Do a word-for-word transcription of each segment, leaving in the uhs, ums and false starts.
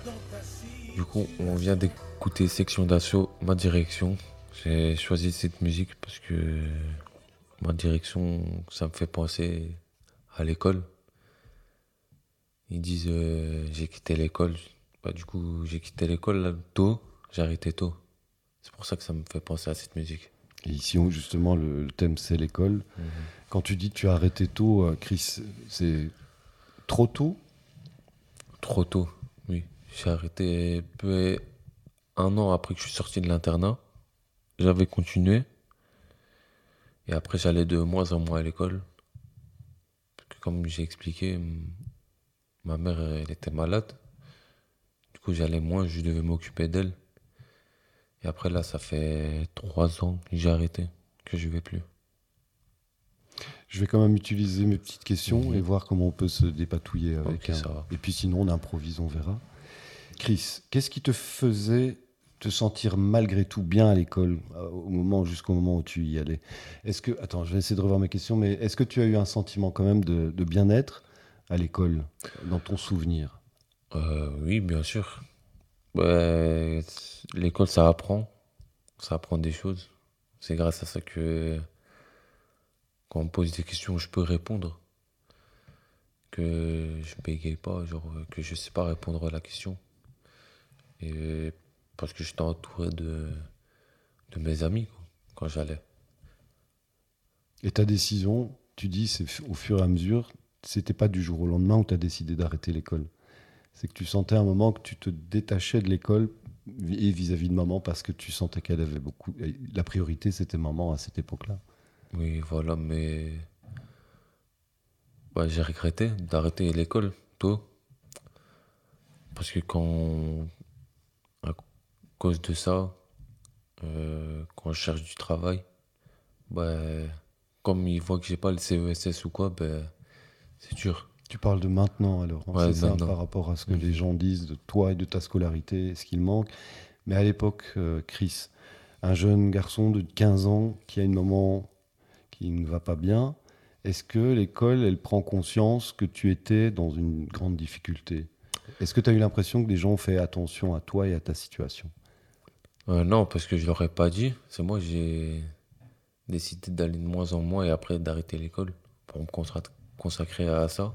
Du coup, on vient d'écouter Section d'Assaut, Ma Direction. J'ai choisi cette musique parce que Ma Direction, ça me fait penser à l'école. Ils disent euh, j'ai quitté l'école. Bah, du coup, j'ai quitté l'école là, tôt, j'ai arrêté tôt. C'est pour ça que ça me fait penser à cette musique. Et ici, on- justement, le, le thème, c'est l'école. Quand tu dis que tu as arrêté tôt, euh, Chris, c'est trop tôt? Trop tôt, oui. J'ai arrêté peu un an après que je suis sorti de l'internat. J'avais continué. Et après, j'allais de moins en moins à l'école. Parce que comme j'ai expliqué, m- ma mère, elle était malade. Du coup, j'allais moins, je devais m'occuper d'elle. Et après, là, ça fait trois ans que j'ai arrêté, que je vais plus. Je vais quand même utiliser mes petites questions Mhm. et voir comment on peut se dépatouiller avec Ok, un. ça va. Et puis sinon, on improvise, on verra. Chris, qu'est-ce qui te faisait te sentir malgré tout bien à l'école, euh, au moment, jusqu'au moment où tu y allais? Est-ce que, attends, je vais essayer de revoir mes questions, mais est-ce que tu as eu un sentiment quand même de, de bien-être à l'école, dans ton souvenir? Euh, oui, bien sûr. Ouais, c- l'école, ça apprend. Ça apprend des choses. C'est grâce à ça que quand on me pose des questions, je peux répondre. Que je bégaye pas, genre euh, que je sais pas répondre à la question. Et parce que j'étais entouré de, de mes amis quoi, quand j'allais. Et ta décision, tu dis, c'est f- au fur et à mesure, c'était pas du jour au lendemain où tu as décidé d'arrêter l'école. C'est que tu sentais un moment que tu te détachais de l'école vi- et vis-à-vis de maman parce que tu sentais qu'elle avait beaucoup. et La priorité, c'était maman à cette époque-là. Oui, voilà, mais ouais, j'ai regretté d'arrêter l'école tôt. Parce que quand, à cause de ça, euh, quand je cherche du travail, bah, comme ils voient que j'ai pas le C E S S ou quoi, ben, c'est dur. Tu parles de maintenant alors, hein, Ouais, c'est ça, maintenant. par rapport à ce que les Mhm. gens disent de toi et de ta scolarité, ce qu'il manque. Mais à l'époque, euh, Chris, un jeune garçon de quinze ans qui a une maman qui ne va pas bien, est-ce que l'école, elle prend conscience que tu étais dans une grande difficulté? Est-ce que tu as eu l'impression que les gens ont fait attention à toi et à ta situation? Euh, non, parce que je leur ai pas dit. C'est moi, j'ai décidé d'aller de moins en moins et après d'arrêter l'école pour me consacrer consacrer à ça.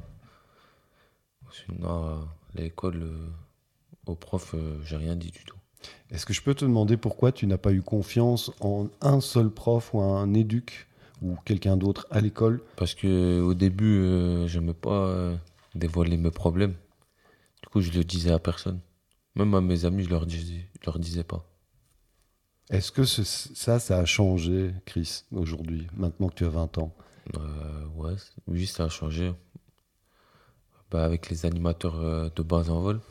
Sinon, euh, l'école, euh, au prof, euh, j'ai rien dit du tout. Est-ce que je peux te demander pourquoi tu n'as pas eu confiance en un seul prof ou un éduc ou quelqu'un d'autre à l'école? Parce que au début, euh, j'aimais pas euh, dévoiler mes problèmes. Du coup, je le disais à personne. Même à mes amis, je leur disais, je leur disais pas. Est-ce que ce- ça, ça a changé, Chris, aujourd'hui, maintenant que tu as vingt ans? Euh, ouais, c- oui, ça a changé. Bah, avec les animateurs euh, de bas en vol,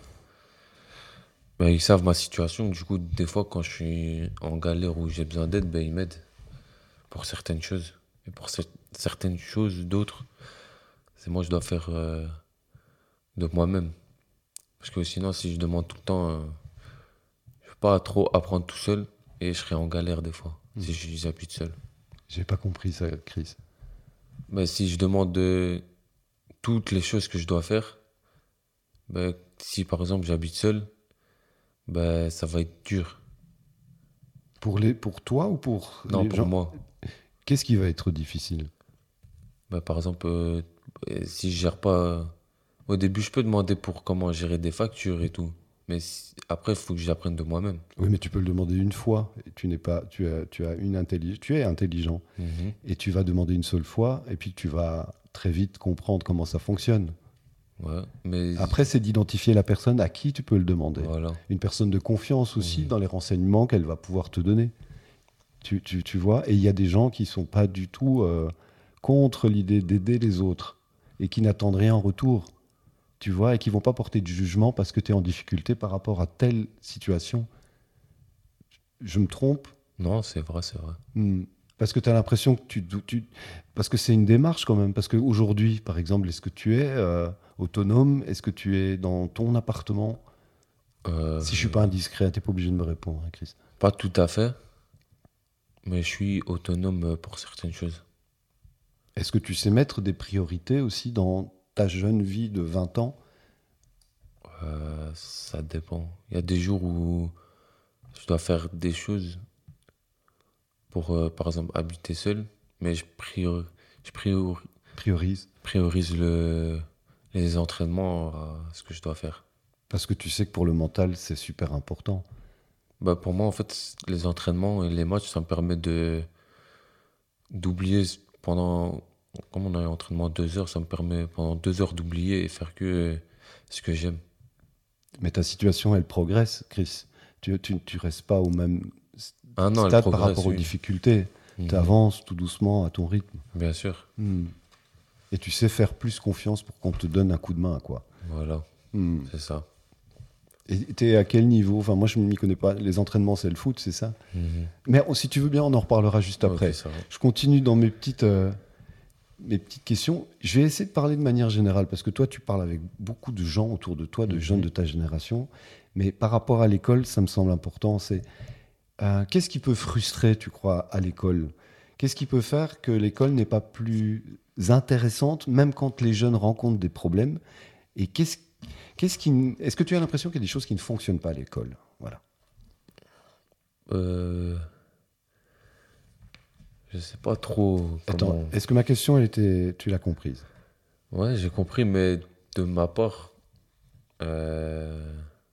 bah, ils savent ma situation. Du coup, des fois, quand je suis en galère ou j'ai besoin d'aide, bah, ils m'aident pour certaines choses. Et pour cer- certaines choses, d'autres, c'est moi, je dois faire euh, de moi-même. Parce que sinon, si je demande tout le temps, euh, je peux pas trop apprendre tout seul et je serai en galère des fois, Hmm. si je- j'habite seul. J'ai pas compris ça, Chris. Mais si je demande de toutes les choses que je dois faire, bah, si par exemple j'habite seul, bah, ça va être dur. Pour, les, pour toi ou pour Non, les pour gens? moi. Qu'est-ce qui va être difficile? Bah, par exemple, euh, euh, si je gère pas. euh, Au début, je peux demander pour comment gérer des factures et tout. Mais si- après, il faut que j'apprenne de moi-même. Oui, mais tu peux le demander une fois. Et tu n'es pas, tu as, tu as une intelligence, tu es intelligent Mhm. et tu vas demander une seule fois et puis tu vas très vite comprendre comment ça fonctionne. Ouais, mais Après, c'est d'identifier la personne à qui tu peux le demander. voilà. Une personne de confiance aussi Mhm. dans les renseignements qu'elle va pouvoir te donner. Tu, tu, tu vois, et il y a des gens qui sont pas du tout euh, contre l'idée d'aider les autres et qui n'attendent rien en retour, tu vois, et qui vont pas porter de jugement parce que tu es en difficulté par rapport à telle situation. Je me trompe? Non, c'est vrai, c'est vrai. Hmm. Parce que tu as l'impression que tu, tu... Parce que c'est une démarche quand même. Parce qu'aujourd'hui, par exemple, est-ce que tu es euh, autonome? Est-ce que tu es dans ton appartement? Euh, Si je suis pas indiscret, t'es pas obligé de me répondre, hein, Chris. Pas tout à fait, mais je suis autonome euh, pour certaines choses. Est-ce que tu sais mettre des priorités aussi dans ta jeune vie de vingt ans? Euh, ça dépend. Il y a des jours où je dois faire des choses pour, euh, par exemple, habiter seul, mais je, priori- je priori- Priorise. priorise le, les entraînements à ce que je dois faire. Parce que tu sais que pour le mental, c'est super important. Bah, pour moi, en fait, les entraînements et les matchs, ça me permet de d'oublier pendant... Comme on a un entraînement deux heures, ça me permet pendant deux heures d'oublier et faire que euh, ce que j'aime. Mais ta situation, elle progresse, Chris. Tu, tu, tu restes pas au même s- Ah non, elle stade par progresse, rapport aux oui. difficultés. Mhm. Tu avances tout doucement à ton rythme. Bien sûr. Hmm. Et tu sais faire plus confiance pour qu'on te donne un coup de main, quoi. Voilà, Hmm. c'est ça. Et t'es à quel niveau? Enfin, moi, je ne m'y connais pas. Les entraînements, c'est le foot, c'est ça? Mhm. Mais oh, si tu veux bien, on en reparlera juste après. Ok, ça va. Je continue dans mes petites, euh, mes petites questions. Je vais essayer de parler de manière générale, parce que toi, tu parles avec beaucoup de gens autour de toi, de Mhm. jeunes de ta génération. Mais par rapport à l'école, ça me semble important. C'est euh, qu'est-ce qui peut frustrer, tu crois, à l'école? Qu'est-ce qui peut faire que l'école n'est pas plus intéressante, même quand les jeunes rencontrent des problèmes? Et qu'est-ce, qu'est-ce qui, n- est-ce que tu as l'impression qu'il y a des choses qui ne fonctionnent pas à l'école? Voilà. Euh, je sais pas trop Attends, comment... est-ce que ma question, elle était, tu l'as comprise? Ouais, j'ai compris, mais de ma part, euh,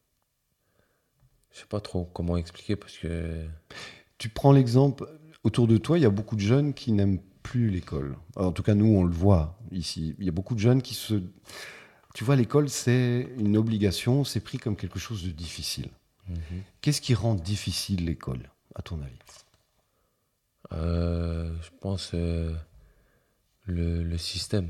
je sais pas trop comment expliquer parce que... Tu prends l'exemple, autour de toi, il y a beaucoup de jeunes qui n'aiment plus l'école. En tout cas, nous, on le voit ici. Il y a beaucoup de jeunes qui se... Tu vois, l'école, c'est une obligation, c'est pris comme quelque chose de difficile. Mhm. Qu'est-ce qui rend difficile l'école, à ton avis? Euh, je pense euh, le, le système.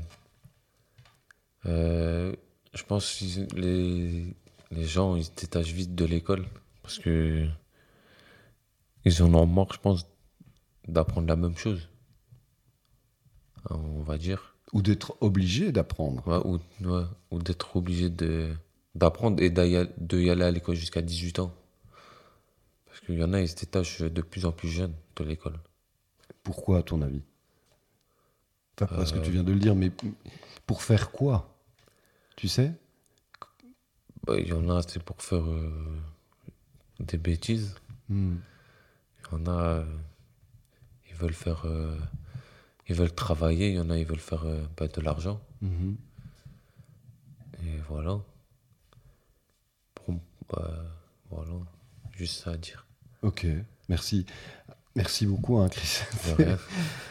Euh, je pense que les, les gens, ils se détachent vite de l'école parce que ils en ont marre, je pense, d'apprendre la même chose, hein, on va dire. Ou d'être obligé d'apprendre. Ouais, ou ouais, ou d'être obligé de, d'apprendre et d'aller, de y aller à l'école jusqu'à dix-huit ans. Parce qu'il y en a, ils se détachent de plus en plus jeunes de l'école. Pourquoi, à ton avis? Enfin, parce que tu Euh, viens de le dire, mais pour faire quoi? Tu sais? bah, il y en a, c'est pour faire euh, des bêtises. Hmm. Il y en a, euh, ils veulent faire, euh, ils veulent travailler. Il y en a, ils veulent faire euh, bah, de l'argent. Mhm. Et voilà. Pour, bah, voilà. Juste ça à dire. Ok, merci. Merci beaucoup, hein, Chris. De rien.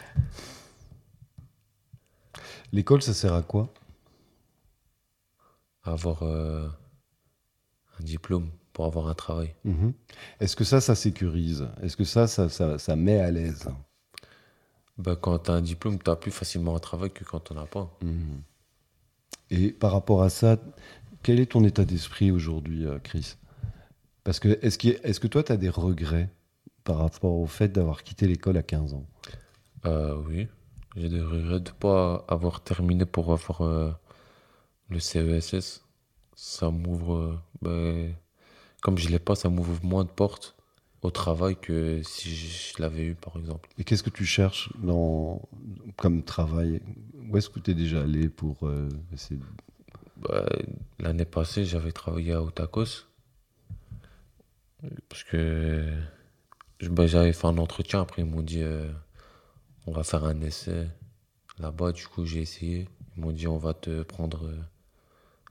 L'école, ça sert à quoi? Avoir euh, un diplôme pour avoir un travail. Mhm. Est-ce que ça, ça sécurise? Est-ce que ça, ça, ça, ça met à l'aise? Bah, quand tu as un diplôme, tu as plus facilement un travail que quand tu n'en as pas. Mhm. Et par rapport à ça, quel est ton état d'esprit aujourd'hui, euh, Chris? Parce que est-ce que, est-ce que toi, tu as des regrets par rapport au fait d'avoir quitté l'école à quinze ans? Euh, oui. J'ai des regrets de ne pas avoir terminé pour avoir euh, le C E S S. Ça m'ouvre, euh, bah, comme je l'ai pas, ça m'ouvre moins de portes au travail que si je l'avais eu, par exemple. Et qu'est-ce que tu cherches dans, comme travail? Où est-ce que tu es déjà allé pour euh, essayer de- Bah, l'année passée, j'avais travaillé à Otakos parce que je- bah, j'avais fait un entretien. Après, ils m'ont dit euh, on va faire un essai là-bas. Du coup, j'ai essayé. Ils m'ont dit on va te prendre euh,